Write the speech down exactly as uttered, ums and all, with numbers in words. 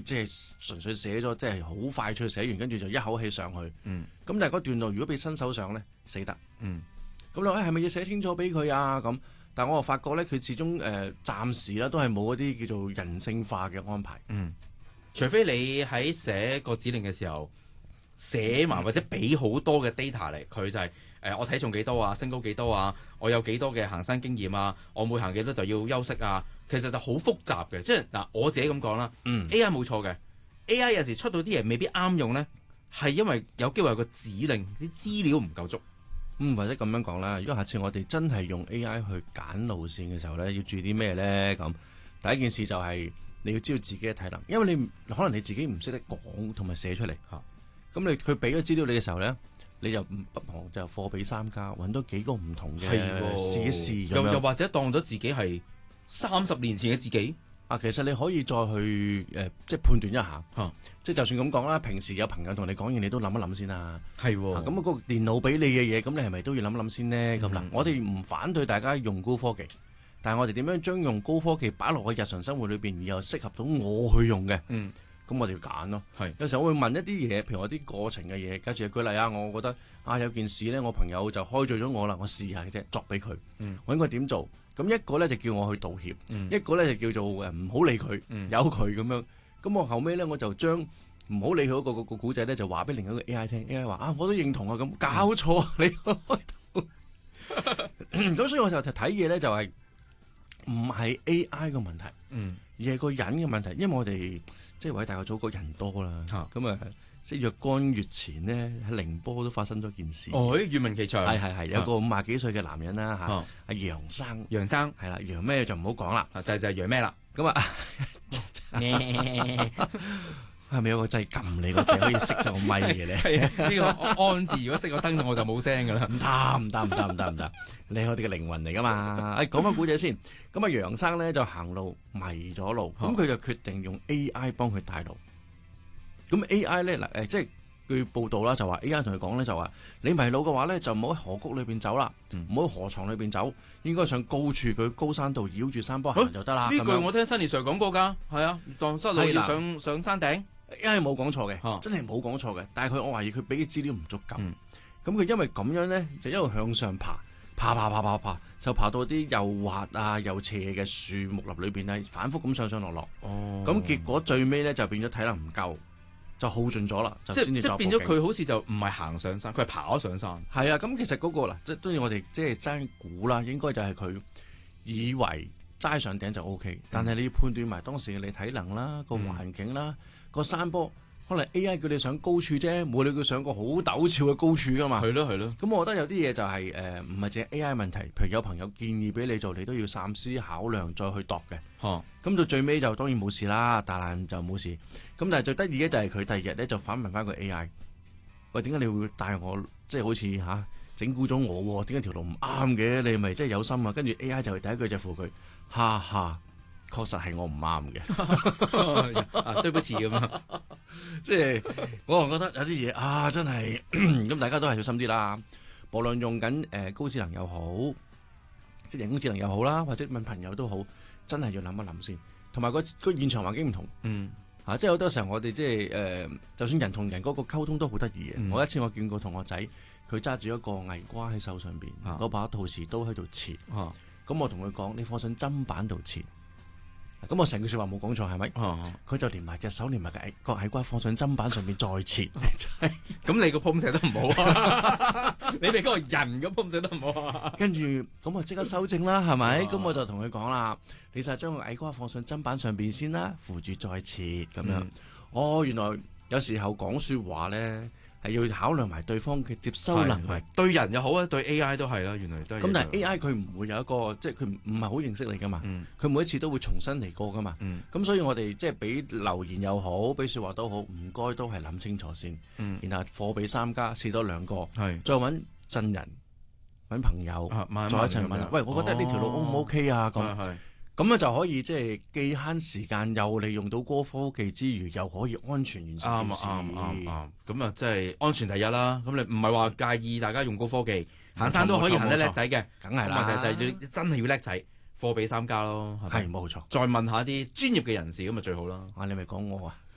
即係純粹寫咗，即係好快脆寫完，跟住就一口氣上去。 嗯。 咁但係嗰段路如果俾新手上咧，死得。 嗯。 咁你話係咪要寫清楚俾佢啊？咁，但係我又發覺咧，佢始終誒、呃、暫時咧都係冇一啲叫做人性化嘅安排。 嗯。除非你喺寫個指令嘅時候寫埋或者俾好多嘅 data 嚟，佢就係、是、誒、呃、我體重幾多啊，身高幾多啊，我有幾多嘅行山經驗啊，我每行幾多就要休息啊。其實就好複雜嘅，即係嗱我自己咁講啦。 嗯 A I 冇錯嘅 ，A I 有時出到啲嘢未必啱用咧，係因為有機會有個指令啲資料唔夠足。 嗯，或者咁樣講啦，如果下次我哋真係用 A I 去揀路線嘅時候咧，要注意啲咩咧？咁第一件事就係你要知道自己嘅體能，因為你可能你自己唔識得講同埋寫出嚟嚇。咁、啊、你佢俾咗資料你嘅時候咧，你就不妨就貨比三家，揾多幾個唔同嘅試一試咁樣。 又又或者當咗自己係三十年前嘅自己啊，其實你可以再去誒、呃，即係判斷一下， 啊、 即係就算咁講啦。平時有朋友同你講嘢，你都諗一諗先啦。 係喎， 咁啊，個電腦俾你嘅嘢，咁你係咪都要諗一諗先呢？咁嗱、嗯，我哋唔反對大家用高科技，但係我哋點樣將用高科技擺落去日常生活裏邊，而又適合到我去用嘅？嗯。咁我哋要揀咯， 係有時候我會問一啲嘢，譬如我啲過程嘅嘢，跟住舉例啊，我覺得啊有件事咧，我朋友就開罪咗我啦，我試下嘅啫，作俾佢， 嗯、 我應該點做？咁一個咧就叫我去道歉，嗯、一個咧就叫做誒唔好理佢， 嗯、 由佢咁樣。咁我後尾咧我就將唔好理佢嗰個、嗰個古仔咧，就話俾另一個 A I 聽 ，A I 話啊我都認同啊，咁搞錯啊、嗯、你開到，咁所以我就睇嘢咧就係唔係 A I 嘅問題。嗯而係個人嘅問題，因為我哋即係偉大嘅祖國人多啦，咁啊，即係若干月前呢，喺寧波都發生咗件事。 哦，願聞其詳。係係係，有個五廿幾歲嘅男人啦嚇，阿、啊啊、楊生， 楊生係啦，楊咩就唔好講啦， 就係就係楊咩啦。 咁啊，係咪有個掣撳你個掣可以熄咗個咪嘅咧？ 係呢、這個安字，如果熄個燈我就冇聲噶啦。 唔得唔得唔得唔得唔得，你係我哋嘅靈魂嚟噶嘛？誒，講翻古仔先。咁啊，楊生咧就行路迷咗路，咁佢、哦、就決定用 A I 幫佢帶路。咁 A I 咧嗱誒，即係據報道啦，就話 A I 同佢講咧就話，你迷路嘅話咧就唔好喺河谷裏邊走啦，唔好喺河床裏邊走，應該上高處佢高山度繞住山坡行就得啦。 呢句我聽 Sunny Sir 講過㗎，係啊，蕩失路要上的上山頂。 A I 冇講錯嘅， 啊、 真係冇講錯嘅。但係佢我懷疑佢俾嘅資料唔足夠。咁佢、 嗯、 因為咁樣咧，就一路向上爬，爬爬爬爬爬，爬，就爬到啲又滑啊又斜嘅樹木林裏邊咧，反覆咁上上落落。哦。咁結果最尾咧就變咗體能唔夠，就耗盡咗啦。就先至即即變咗佢好似就唔係行上山，佢係爬咗上山。係啊，咁其實嗰、嗰個嗱，即係當然我哋即係爭估啦，應該就係佢以為齋上頂就 O K，但係你要判斷埋當時嘅你體能啦、個環境啦。嗯個山坡可能 A I 叫你上高處啫，冇理佢上個好陡峭嘅高處噶嘛。係咯係咯。咁我覺得有啲嘢就係誒唔係淨係 A I 問題，譬如有朋友建議俾你做，你都要三思考量再去度嘅。哦、啊。咁到最尾就當然冇事啦，大難就冇事。咁但係最得意嘅就係佢第二日咧就反問翻個 A I， 喂，點解你會帶我即係好似嚇整蠱咗我？點解條路唔啱嘅？你咪真係有心啊？跟住 A I 就第一句就附佢，哈哈。確實係我唔啱嘅， 對不起咁啊！ 即係我又覺得有啲嘢啊，真係咁，大家都係小心啲啦。無論用緊誒、呃、高智能又好，即係人工智能又好啦，或者問朋友都好，真係要諗一諗先。同埋個個現場環境唔同，嗯嚇、啊，即係好多時候我哋即係誒、呃，就算人同人嗰個溝通都好得意嘅。嗯、我一次我見過同學仔，佢揸住一個藝瓜喺手上邊，攞、啊、把陶瓷刀喺度切，咁、啊、我同佢講：你放上砧板度切。咁我成句說話冇講錯係咪？佢、哦、就連埋隻手連埋個矮個矮瓜放上砧板上面再切， 咁你個碰寫得唔好啊！你哋嗰個人個碰寫得唔好啊！ 跟住咁我即刻修正啦，係咪？咁、哦、我就同佢講啦，你就將個矮瓜放上砧板上邊先啦，扶住再切咁樣。嗯、哦，原來有時候講說話咧。係要考量埋對方嘅接收能力， 對人又好啊，對 A I 都係啦，原來都係。 咁但係 A I 佢唔會有一個，即係佢唔唔係好認識你噶嘛，佢、嗯、每一次都會重新嚟過噶嘛。咁、嗯、所以我哋即係俾留言又好，俾說話都好，唔該都係諗清楚先。嗯、然後貨比三家，試多兩個，是再揾真人，揾朋友，啊、慢慢再一齊問。喂，我覺得呢條路 O 唔 OK 啊？咁。咁啊就可以即係既慳時間，又利用到高科技之餘，又可以安全完成件事。 啱啱啱。咁啊，即係安全第一啦。咁你唔係話介意大家用高科技行山都可以行得叻仔嘅， 梗係啦。 問題就係要真係要叻仔，貨比三家咯。 係冇錯。 再問下啲專業嘅人士咁啊最好啦。 啊，你咪講我啊？